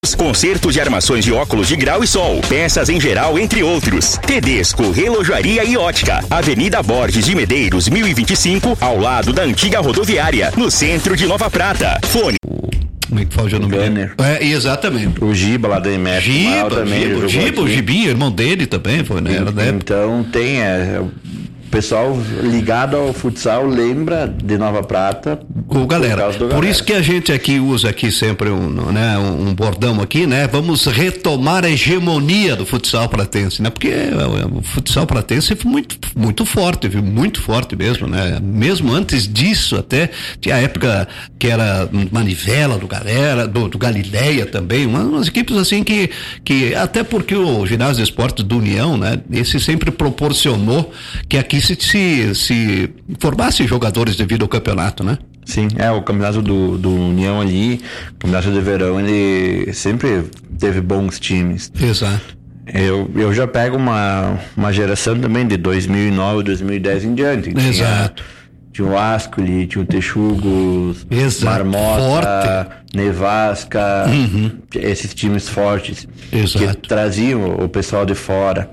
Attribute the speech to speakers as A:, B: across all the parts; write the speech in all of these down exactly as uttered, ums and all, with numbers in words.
A: Conserto de armações de óculos de grau e sol, peças em geral, entre outros. Tedesco, relojaria e ótica. Avenida Borges de Medeiros, mil e vinte e cinco, ao lado da antiga rodoviária, no centro de Nova Prata. Fone.
B: Como é que faz o nome dele? É, exatamente.
C: O Giba lá da Emet.
B: Giba, também, Giba, Giba o Gibinho, irmão dele também, foi, né? Era
C: então tem, é, o pessoal ligado ao futsal lembra de Nova Prata.
B: O galera, por, por isso que a gente aqui usa aqui sempre um, né, um, um bordão aqui, né? Vamos retomar a hegemonia do futsal pratense, né? Porque o, o futsal pratense foi muito, muito forte, viu? Muito forte mesmo, né? Mesmo antes disso até, tinha a época que era Manivela do galera, do, do Galileia também, umas, umas equipes assim que, que até porque o ginásio de esportes do União, né? Esse sempre proporcionou que aqui se, se, se formasse jogadores devido ao campeonato, né?
C: Sim, é, o campeonato do, do União ali, o campeonato de verão, ele sempre teve bons times.
B: Exato.
C: Eu, eu já pego uma, uma geração também de dois mil e nove, dois mil e dez em diante.
B: Exato.
C: Tinha, tinha o Ascoli, tinha o Texugos,
B: Exato.
C: Marmota,
B: Forte.
C: Nevasca,
B: uhum.
C: esses times fortes.
B: Exato.
C: Que traziam o pessoal de fora.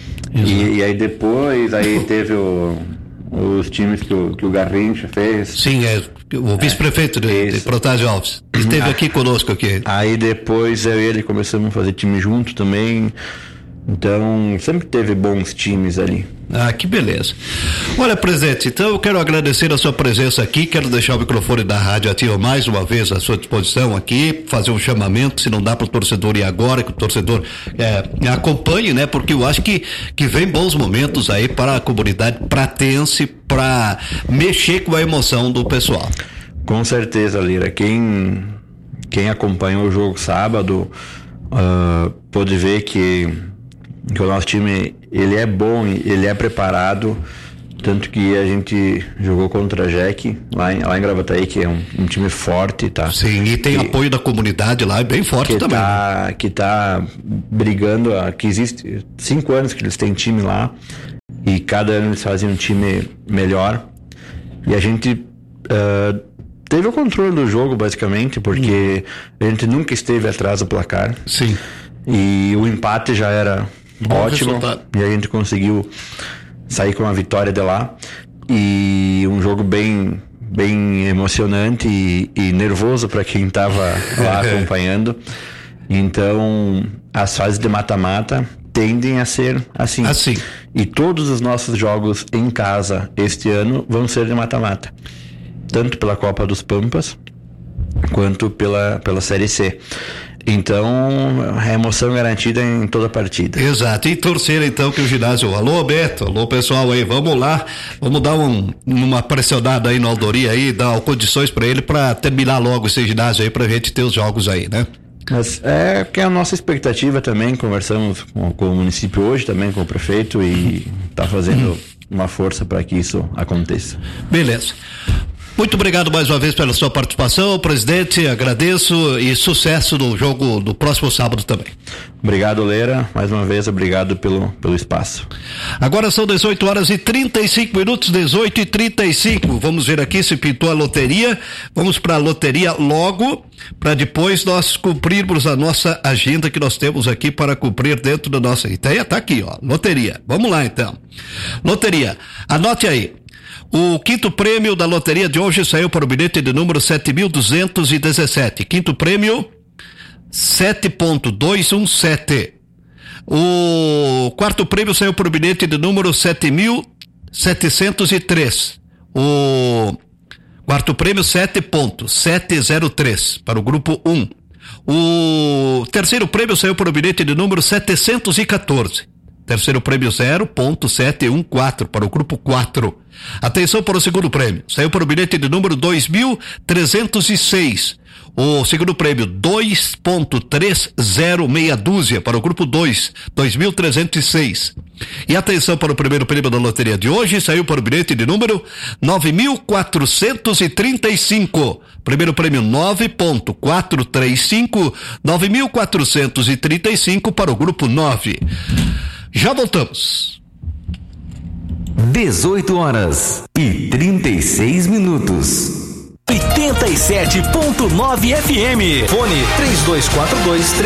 C: E, e aí depois aí teve o, os times que o, que o Garrincha fez.
B: Sim, é o vice-prefeito é, de, de Protásio Alves. Esteve ah, aqui conosco aqui.
C: Aí depois eu e ele começamos a fazer time junto também. Então sempre teve bons times ali.
B: Ah, que beleza. Olha, presidente, então eu quero agradecer a sua presença aqui, quero deixar o microfone da Rádio Ativa mais uma vez à sua disposição aqui, fazer um chamamento, se não dá para o torcedor ir agora, que o torcedor é, acompanhe, né, porque eu acho que, que vem bons momentos aí para a comunidade pratense, para mexer com a emoção do pessoal.
C: Com certeza, Lira, quem, quem acompanhou o jogo sábado uh, pôde ver que que o nosso time, ele é bom, ele é preparado, tanto que a gente jogou contra a Jack lá em, lá em Gravataí, que é um, um time forte, tá?
B: Sim, e tem
C: que,
B: apoio da comunidade lá, é bem forte
C: que
B: também.
C: Tá, que tá brigando, que existe cinco anos que eles têm time lá, e cada ano eles fazem um time melhor, e a gente uh, teve o controle do jogo, basicamente, porque hum. a gente nunca esteve atrás do placar.
B: Sim.
C: E o empate já era
B: Bom
C: ótimo,
B: resultado.
C: E a gente conseguiu sair com uma vitória de lá, e um jogo bem, bem emocionante e, e nervoso para quem estava lá acompanhando. Então as fases de mata-mata tendem a ser assim.
B: assim
C: e todos os nossos jogos em casa este ano vão ser de mata-mata, tanto pela Copa dos Pampas quanto pela, pela Série C. Então, a emoção garantida em toda a partida.
B: Exato, e torcer então que o ginásio, alô Beto, alô pessoal aí, vamos lá, vamos dar um, uma pressionada aí no Aldori aí, dar condições para ele para terminar logo esse ginásio aí, pra gente ter os jogos aí, né?
C: Mas é que é a nossa expectativa também, conversamos com, com o município hoje também, com o prefeito, e tá fazendo uma força para que isso aconteça.
B: Beleza. Muito obrigado mais uma vez pela sua participação, presidente, agradeço e sucesso no jogo do próximo sábado também.
C: Obrigado, Leira, mais uma vez obrigado pelo, pelo espaço.
B: Agora são dezoito horas e trinta e cinco minutos, dezoito e trinta e cinco, vamos ver aqui se pintou a loteria, vamos para a loteria logo, para depois nós cumprirmos a nossa agenda que nós temos aqui para cumprir dentro da nossa ideia, tá aqui ó, loteria, vamos lá então. Loteria, anote aí. O quinto prêmio da loteria de hoje saiu para o bilhete de número sete mil duzentos e dezessete. Quinto prêmio, sete ponto duzentos e dezessete. O quarto prêmio saiu para o bilhete de número sete mil setecentos e três. O quarto prêmio, sete ponto setecentos e três para o grupo um. O terceiro prêmio saiu para o bilhete de número setecentos e quatorze. Terceiro prêmio zero ponto setecentos e quatorze para o grupo quatro. Atenção para o segundo prêmio. Saiu para o bilhete de número dois mil trezentos e seis. O segundo prêmio dois ponto trezentos e seis dúzia para o grupo dois, dois mil trezentos e seis. E atenção para o primeiro prêmio da loteria de hoje. Saiu para o bilhete de número nove mil quatrocentos e trinta e cinco. Primeiro prêmio nove ponto quatrocentos e trinta e cinco, nove mil quatrocentos e trinta e cinco para o grupo nove. Já voltamos.
D: dezoito horas e trinta e seis minutos. oitenta e sete ponto nove F M. Fone três dois quatro dois